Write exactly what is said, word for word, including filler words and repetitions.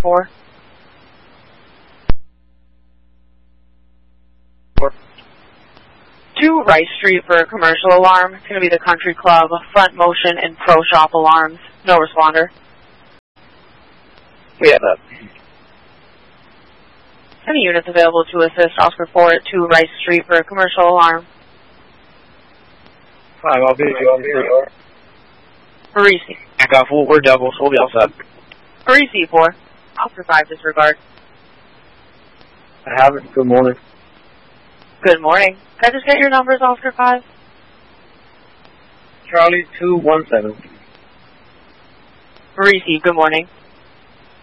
four. two Rice Street for a commercial alarm. It's going to be the Country Club, Front Motion, and Pro Shop alarms. No responder. We have that. Any units available to assist Oscar four at two Rice Street for a commercial alarm? Five, I'll be you. I'll be you. Parisi. Back off. We're, we're doubles. We'll be all set. Parisi four. Oscar five, disregard. I have it. Good morning. Good morning. Can I just get your numbers, Oscar five? Charlie two one seven. Parisi, good morning.